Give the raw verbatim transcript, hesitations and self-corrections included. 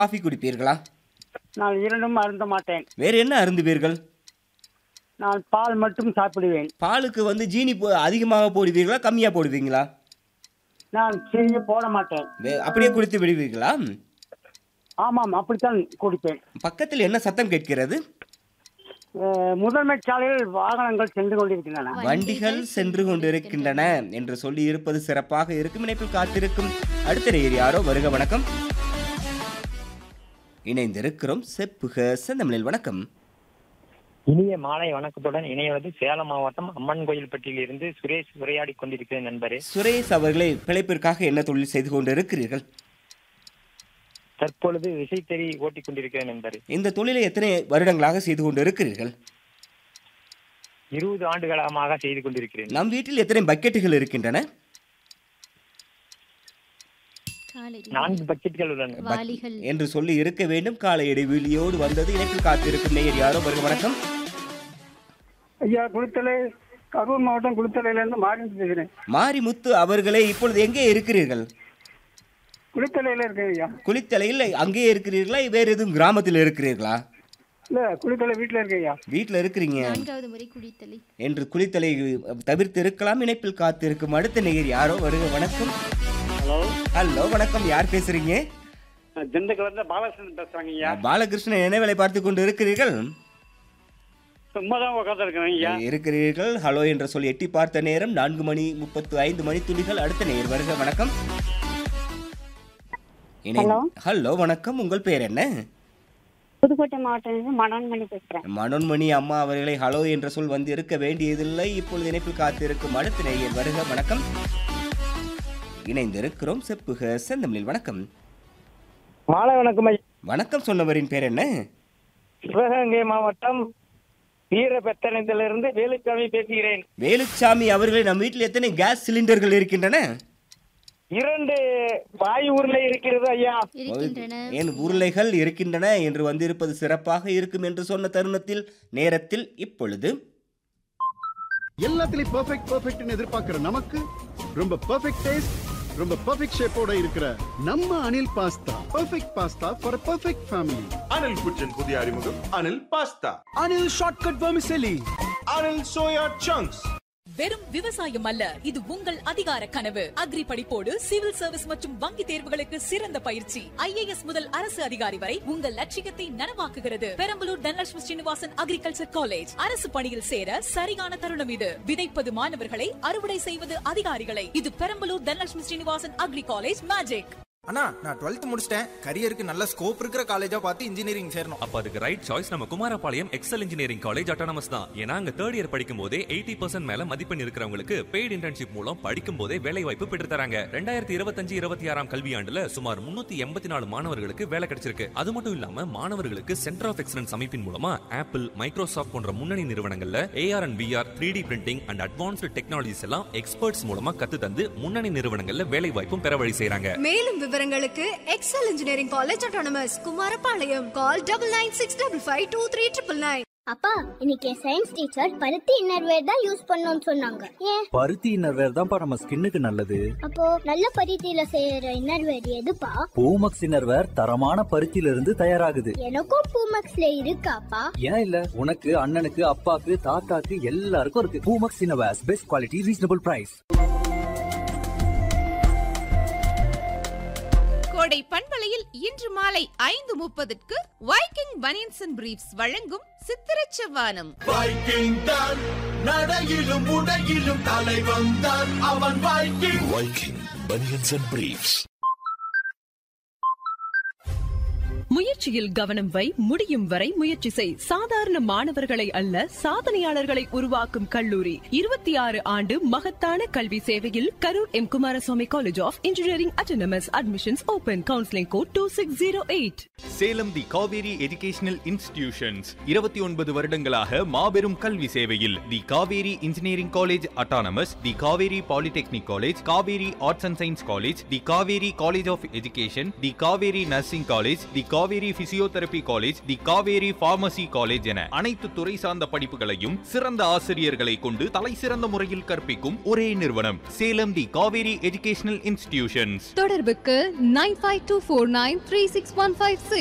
Coffee குடிப்பீர்களா? நான் இரண்டும் அருந்த மாட்டேன். வேறு என்ன அருந்துவீர்கள்? நான் பால் மட்டும் சாப்பிடுவேன். பாலுக்கு வந்து ஜீனி போ- அதிகமாக போடுவீர்களா கம்மியாக போடுவீங்களா? நான் சீனி போட மாட்டேன். வே- அப்படியே குடித்து விடுவீர்களா? ஆமாம், அப்படித்தான் குடிப்பேன். பக்கத்தில் என்ன சத்தம் கேட்கிறது? அஹ், முதன்மை சாலையில் வாகனங்கள் சென்று கொண்டிருக்கின்றன. வண்டிகள் சென்று கொண்டிருக்கின்றன என்று சொல்லி இருப்பது சிறப்பாக இருக்கும். இணைப்பில் காத்திருக்கும் அடுத்த நேயர் யாரோ. வருக வணக்கம். இணைந்திருக்கிறோம் செப்புக செந்தமிழில். வணக்கம். இனிய மாலை வணக்கத்துடன் இணைவது சேலம் மாவட்டம் அம்மன் கோயில்பட்டியில் இருந்து சுரேஷ் உரையாடி கொண்டிருக்கிறேன் நண்பரே. சுரேஷ் அவர்களை பிழைப்பிற்காக என்ன தொழில் செய்து கொண்டிருக்கிறீர்கள்? தற்பொழுது விசைத்தறி ஓட்டிக் கொண்டிருக்கிறேன் நண்பரே. இந்த தொழிலை எத்தனை வருடங்களாக செய்து கொண்டிருக்கிறீர்கள்? இருபது ஆண்டுகாலமாக செய்து கொண்டிருக்கிறேன். நம் வீட்டில் எத்தனை பக்கெட்டுகள் இருக்கின்றன? நான்கு பக்கெட்டுகள் உள்ளன. வாளிகள் என்று சொல்லி இருக்க வேண்டும். கால இடைவெளியோடு வந்தது. இணைப்பில் காத்திருக்கும் நேயர் யாரோ. வருக வணக்கம். ஐயா, குளித்தலை, கரூர் மாவட்டம் குளித்தலையிலிருந்து மாறி பேசுகிறேன். மாரிமுத்து அவர்களே, இப்பொழுது எங்கே இருக்கிறீர்கள்? குளித்தலையில இருக்கேன் ஐயா. குளித்தலையில் அங்கேயே இருக்கிறீர்களா? வேறு எதுவும் கிராமத்தில் இருக்கிறீர்களா? இல்ல, குளித்தலை வீட்டுல இருக்கேன் ஐயா. வீட்டில் இருக்கிறீங்க நான்காவது முறை குடித்தலை என்று குளித்தலை தவிர்த்து இருக்கலாம். இணைப்பில் காத்திருக்கும் அடுத்த நேயர் யாரோ. வருக வணக்கம். ஹலோ, ஹலோ வணக்கம். யார் பேசுறீங்க? திண்டுக்கல்ல பாலகிருஷ்ணன் பேசுறாங்க ஐயா. பாலகிருஷ்ணன் என்ன வேலை பார்த்து கொண்டு இருக்கிறீர்கள்? சும்மாதான் உட்காந்து இருக்கேன் ஐயா. இருக்கிறீர்கள். ஹலோ என்று சொல்லி எட்டி பார்த்த நேரம் நான்கு மணி முப்பத்து ஐந்து மணி துளிகள். அடுத்த நேயர். வருக வணக்கம். இணை- ஹலோ. ஹலோ வணக்கம். உங்கள் பேர் என்ன? புதுக்கோட்டை மாவட்டத்திலிருந்து மனோன்மணி பேசுறேன். மனோன்மணி அம்மா அவர்களை ஹலோ என்ற சொல் வந்து இருக்க வேண்டியதில்லை. இப்பொழுது இணைப்பில் காத்திருக்கும் அடுத்த நேயர். வருக வணக்கம். இணைந்திருக்கிறோம் செப்புக செந்தமிழில். வணக்கம். மாலை வணக்கம் ஐயா. வணக்கம் சொன்னவரின் பேர் என்ன? சிவகங்கை மாவட்டம் வீரபெத்தனத்திலிருந்து வேலுச்சாமி பேசுகிறேன். வேலுச்சாமி அவர்களே, நம் வீட்டில் எத்தனை கேஸ் சிலிண்டர்கள் இருக்கின்றன? இரண்டு வாயு உருளை இருக்கிறது ஐயா. இருக்கின்றன. ஏன் உருளைகள் இருக்கின்றன என்று வந்திருப்பது சிறப்பாக இருக்கும் என்று சொன்ன தருணத்தில் நேரத்தில் இப்பொழுது எல்லாத்துலயும் பெர்ஃபெக்ட் பெர்ஃபெக்ட்னு எதிர்பார்க்கிற நமக்கு ரொம்ப பெர்ஃபெக்ட் டேஸ்ட், ரொம்ப பெர்ஃபெக்ட் ஷேப்போட இருக்கிற நம்ம Anil pasta. Perfect pasta for perfect family. Anil குச்சன் புதிய அறிமுகம் Anil pasta. Anil shortcut vermicelli. Anil soya chunks. வெறும் விவசாயம் அல்ல, இது உங்கள் அதிகார கனவு. அக்ரி படிப்போடு சிவில் சர்வீஸ் மற்றும் வங்கி தேர்வுகளுக்கு சிறந்த பயிற்சி. ஐஏஎஸ் முதல் அரசு அதிகாரி வரை உங்கள் லட்சியத்தை நனவாக்குகிறது. Perambalur Dhanalakshmi Srinivasan agriculture college. அரசு பணியில் சேர சரியான தருணம் இது. விதைப்பது மாணவர்களை, அறுவடை செய்வது அதிகாரிகளை. இது Perambalur Dhanalakshmi Srinivasan agri college magic. அண்ணா, நான் டுவெல்த் முடிச்சிட்டேன். கரியருக்கு நல்ல ஸ்கோப் இருக்கிற காலேஜா பார்த்து இன்ஜினியரிங் சேரணும். அப்ப அதுக்கு ரைட் சாய்ஸ் நம்ம Kumarapalayam XL engineering college autonomous தான். ஏன்னா அங்க தேர்ட் இயர் படிக்கும் போதே எயிட்டி பர்சன்ட் மேல மதிப்பெண் இருக்கிறவங்களுக்கு பெய்டு இன்டர்ன்ஷிப் மூலம் படிக்கும் போதே வேலை வாய்ப்பு பெற்று தராங்க. ரெண்டாயிரத்தி இருபத்தஞ்சு இருபத்தி ஆறாம் கல்வியாண்டுல சுமார் முன்னூத்தி எண்பத்தி நாலு மாணவர்களுக்கு வேலை கிடைச்சிருக்கு. அது மட்டும் இல்லாம மாணவர்களுக்கு சென்டர் ஆஃப் எக்ஸலன்ஸ் அமைப்பின் மூலமா ஆப்பிள், மைக்ரோசாஃப்ட் போன்ற முன்னணி நிறுவனங்கள்ல AR and VR, three D printing and advanced technologies எல்லாம் எக்ஸ்பர்ட்ஸ் மூலமா கத்து தந்து முன்னணி நிறுவனங்கள்ல வேலை வாய்ப்பும் பெற வழி செய்றாங்க. மேலும் விவரங்களுக்கு XL engineering college autonomous Kumarapalayam. Call double nine six double five two three triple nine. அப்பா, இன்னைக்கு சயின்ஸ் டீச்சர் பருத்தி இன்னர்வேர் தான் யூஸ் பண்ணணும்னு சொன்னாங்க. ஏன்? பருத்தி இன்னர்வேர் தான்ப்பா நம்ம ஸ்கின்னுக்கு நல்லது. அப்போ நல்ல பருத்தியில செய்யற இன்னர்வேர் எதுப்பா? பூமக்ஸ் இன்னர்வேர் தரமான பருத்தியில இருந்து தயாராகுது. எனக்கும் பூமக்ஸ்ல இருக்காப்பா. ஏன் இல்ல, உனக்கு, அண்ணனுக்கு, அப்பாக்கு, தாத்தாக்கு எல்லாருக்கும் இருக்கு. Poomex innerwear, best quality, reasonable price. கோடை பண்பலையில் இன்று மாலை ஐந்து முப்பதுக்கு வைக்கிங் பனியன்ஸ் அண்ட் பிரீஃப்ஸ் வழங்கும் சித்திரச் செவ்வானம். வைக்கிங் தான் நடையிலும் உடையிலும் தலைவன் தான் அவன். Viking Viking banians and briefs. முயற்சியில் கவனம் வை, முடியும் வரை முயற்சி செய். சாதாரண மாணவர்களை அல்ல, சாதனையாளர்களை உருவாக்கும் கல்லூரி. இருபத்தி ஆறு ஆண்டு மகத்தான கல்வி சேவையில் Karur M Kumaraswamy college of engineering autonomous. Admissions open. Counselling code two six zero eight. Salem the Kaveri educational institutions இருபத்தி ஒன்பது வருடங்களாக மாபெரும் கல்வி சேவையில் தி Kaveri engineering college autonomous, the Kaveri polytechnic college, Kaveri arts and science college, the Kaveri college of education, the Kaveri nursing college, the Kaveri physiotherapy college, the Kaveri pharmacy college என அனைத்து துறை சார்ந்த படிப்புகளையும் சிறந்த ஆசிரியர்களை கொண்டு தலை சிறந்த முறையில் கற்பிக்கும் ஒரே நிறுவனம் சேலம் தி காவேரி எஜுகேஷனல் இன்ஸ்டிடியூஷன்ஸ். தொடர்புக்கு nine five two four nine three six one five six.